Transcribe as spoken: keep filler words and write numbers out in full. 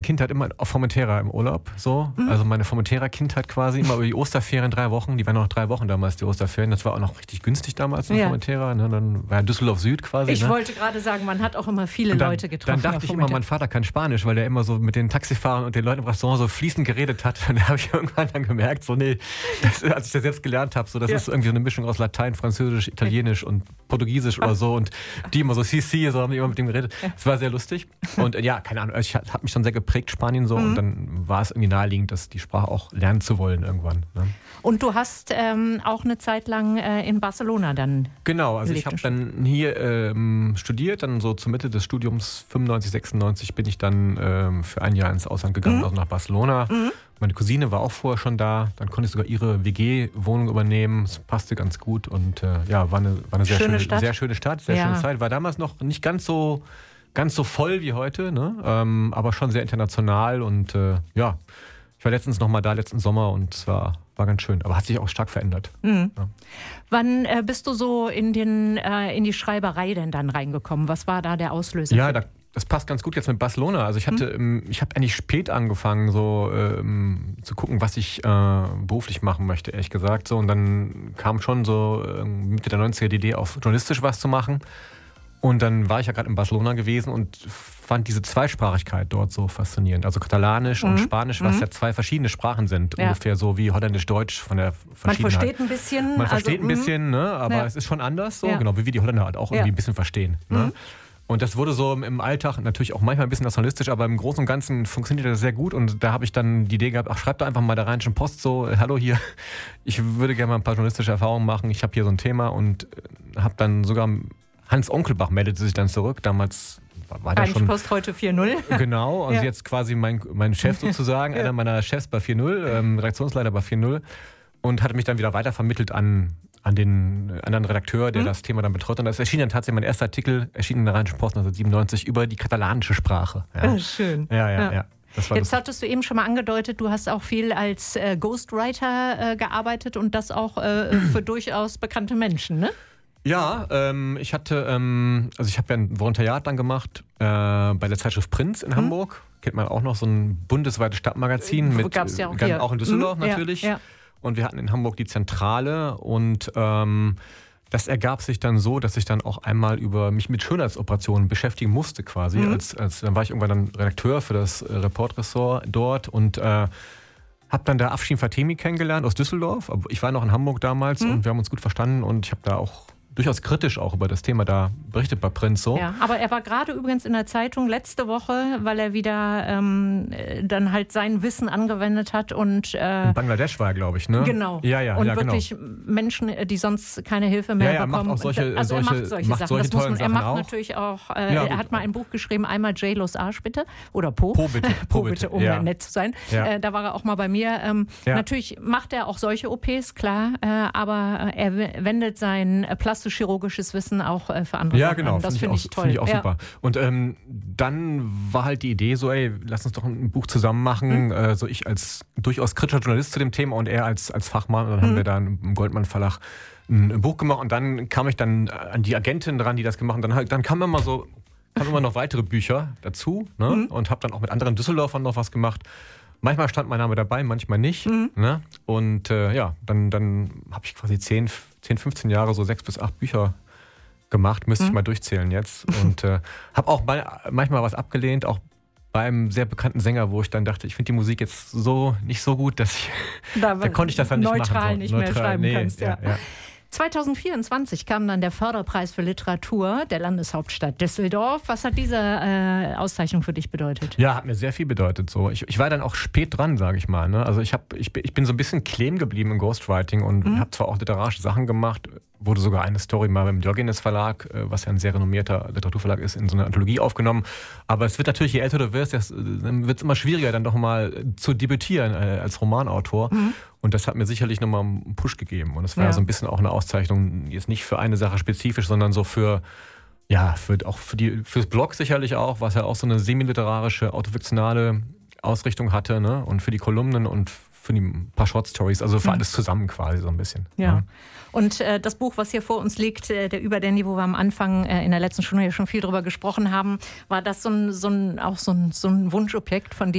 Kindheit immer auf Formentera im Urlaub. So. Mhm. Also meine Formentera-Kindheit quasi, immer über die Osterferien, drei Wochen. Die waren noch drei Wochen damals, die Osterferien. Das war auch noch richtig günstig damals in ja. Formentera. Ne? Dann war ja Düsseldorf Süd quasi. Ich ne? wollte gerade sagen, man hat auch immer viele dann, Leute getroffen. Dann dachte ich immer, mein Vater kann Spanisch, weil der immer so mit den Taxifahrern und den Leuten im Restaurant so fließend geredet hat. Und da habe ich irgendwann dann gemerkt, so nee, das, als ich das selbst gelernt habe, so, das ja. ist irgendwie so eine Mischung aus Latein, Französisch, Italienisch und Portugiesisch oder so. Und die immer so, si, si, so haben die immer mit dem geredet. Es war sehr lustig. Und äh, ja, keine Ahnung, ich hat mich schon sehr geprägt, Spanien so. Mhm. Und dann war es irgendwie naheliegend, dass die Sprache auch lernen zu wollen irgendwann. Ne? Und du hast ähm, auch eine Zeit lang äh, in Barcelona dann Genau, also ich habe dann hier ähm, studiert, dann so zur Mitte des Studiums, fünfundneunzig, sechsundneunzig, bin ich dann ähm, für ein Jahr ins Ausland gegangen, mhm. also nach Barcelona. Mhm. Meine Cousine war auch vorher schon da, dann konnte ich sogar ihre W G-Wohnung übernehmen, es passte ganz gut und äh, ja, war eine, war eine sehr, schöne, schöne, Stadt. sehr schöne Stadt, sehr ja. schöne Zeit. War damals noch nicht ganz so, ganz so voll wie heute, ne? ähm, aber schon sehr international und äh, ja, ich war letztens noch mal da, letzten Sommer und es war, war ganz schön, aber hat sich auch stark verändert. Mhm. Ja. Wann äh, bist du so in, den, äh, in die Schreiberei denn dann reingekommen? Was war da der Auslöser? Ja, da Das passt ganz gut jetzt mit Barcelona. Also ich hatte, hm. ich habe eigentlich spät angefangen, so ähm, zu gucken, was ich äh, beruflich machen möchte, ehrlich gesagt. So, und dann kam schon so äh, Mitte der neunziger die Idee, auf journalistisch was zu machen. Und dann war ich ja gerade in Barcelona gewesen und fand diese Zweisprachigkeit dort so faszinierend. Also Katalanisch mhm. und Spanisch, was mhm. ja zwei verschiedene Sprachen sind. Ja. Ungefähr so wie Holländisch-Deutsch von der Verschiedenheit. Man versteht ein bisschen. Man versteht also, ein bisschen, ne? Aber ja. es ist schon anders so. Ja. Genau, wie wir die Holländer halt auch irgendwie ja. ein bisschen verstehen. Ne? Mhm. Und das wurde so im Alltag natürlich auch manchmal ein bisschen nationalistisch, aber im Großen und Ganzen funktioniert das sehr gut. Und da habe ich dann die Idee gehabt, ach, schreib doch einfach mal der Rheinischen Post so, hallo hier, ich würde gerne mal ein paar journalistische Erfahrungen machen. Ich habe hier so ein Thema und habe dann sogar, Hans Onkelbach meldete sich dann zurück. Damals war der schon... Post heute vier null. Genau, und ja. jetzt quasi mein, mein Chef sozusagen, ja. einer meiner Chefs bei vier null, ähm, Redaktionsleiter bei vier null. Und hatte mich dann wieder weitervermittelt an... an den anderen Redakteur, der mhm. das Thema dann betreut. Und das erschien dann tatsächlich mein erster Artikel, erschien in der Rheinischen Post neunzehnhundertsiebenundsiebzig über die katalanische Sprache. Ja. Oh, schön. Ja, ja, ja. ja. Das war Jetzt hattest du eben schon mal angedeutet, du hast auch viel als äh, Ghostwriter äh, gearbeitet und das auch äh, für durchaus bekannte Menschen, ne? Ja, ähm, ich hatte, ähm, also ich habe ja ein Volontariat dann gemacht äh, bei der Zeitschrift Prinz in mhm. Hamburg. Kennt man auch noch, so ein bundesweites Stadtmagazin. Mit, gab's ja auch äh, hier. Auch in Düsseldorf mhm. natürlich. Ja, ja. Und wir hatten in Hamburg die Zentrale und ähm, das ergab sich dann so, dass ich dann auch einmal über mich mit Schönheitsoperationen beschäftigen musste quasi. Mhm. Als, als, dann war ich irgendwann dann Redakteur für das äh, Reportressort dort und äh, habe dann da Afshin Fatemi kennengelernt aus Düsseldorf. Ich war noch in Hamburg damals mhm. und wir haben uns gut verstanden und ich habe da auch durchaus kritisch auch über das Thema da berichtet bei Prinz so. Ja, aber er war gerade übrigens in der Zeitung letzte Woche, weil er wieder ähm, dann halt sein Wissen angewendet hat und äh, in Bangladesch war er, glaube ich, ne? Genau. Ja, ja, und ja, wirklich genau. Menschen, die sonst keine Hilfe mehr ja, ja, bekommen. Macht auch solche, also solche, er macht solche macht Sachen. Solche das muss man, er macht auch. natürlich auch. Äh, ja, er hat mal ein Buch geschrieben, einmal J-Los Arsch bitte oder Po. Po bitte, Po bitte, um ja. nett zu sein. Ja. Äh, da war er auch mal bei mir. Ähm, ja. Natürlich macht er auch solche O Ps, klar, äh, aber er wendet sein äh, plastisch-chirurgisches Wissen auch äh, für andere ja, Sachen genau, an. Das finde find ich toll. Finde ich auch ja. super. Und ähm, dann war halt die Idee so, ey, lass uns doch ein Buch zusammen machen. Mhm. Äh, so ich als durchaus kritischer Journalist zu dem Thema und er als, als Fachmann. Und dann mhm. haben wir da im Goldmann Verlag ein Buch gemacht. Und dann kam ich dann an die Agentin dran, die das gemacht hat. Dann, halt, dann kamen immer so, kamen immer noch weitere Bücher dazu. Ne? Mhm. Und habe dann auch mit anderen Düsseldorfern noch was gemacht. Manchmal stand mein Name dabei, manchmal nicht. Mhm. Ne? Und äh, ja, dann, dann habe ich quasi zehn, fünfzehn Jahre so sechs bis acht Bücher gemacht, müsste ich mhm. mal durchzählen jetzt. Und äh, habe auch mal, manchmal was abgelehnt, auch bei einem sehr bekannten Sänger, wo ich dann dachte, ich finde die Musik jetzt so nicht so gut, dass ich, da, da konnte ich das dann nicht neutral machen. So. Nicht neutral mehr schreiben nee, kannst. Ja. Ja, ja. zwanzig vierundzwanzig kam dann der Förderpreis für Literatur der Landeshauptstadt Düsseldorf. Was hat diese äh, Auszeichnung für dich bedeutet? Ja, hat mir sehr viel bedeutet. So. Ich, ich war dann auch spät dran, sage ich mal. Ne? Also ich, hab, ich, ich bin so ein bisschen kleben geblieben im Ghostwriting und mhm. habe zwar auch literarische Sachen gemacht, wurde sogar eine Story mal beim Diogenes Verlag, was ja ein sehr renommierter Literaturverlag ist, in so eine Anthologie aufgenommen. Aber es wird natürlich, je älter du wirst, wird es immer schwieriger, dann doch mal zu debütieren äh, als Romanautor. Mhm. Und das hat mir sicherlich nochmal einen Push gegeben. Und das war ja. so ein bisschen auch eine Auszeichnung, jetzt nicht für eine Sache spezifisch, sondern so für, ja, für, auch für die, fürs Blog sicherlich auch, was ja auch so eine semiliterarische, autofiktionale Ausrichtung hatte, ne? Und für die Kolumnen und für die paar Short-Stories, also für mhm. alles zusammen quasi so ein bisschen. Ja. ja. Und äh, das Buch, was hier vor uns liegt, äh, der Überdandy, wo wir am Anfang äh, in der letzten Stunde ja schon viel drüber gesprochen haben, war das so ein, so ein, auch so ein, so ein Wunschobjekt von dir?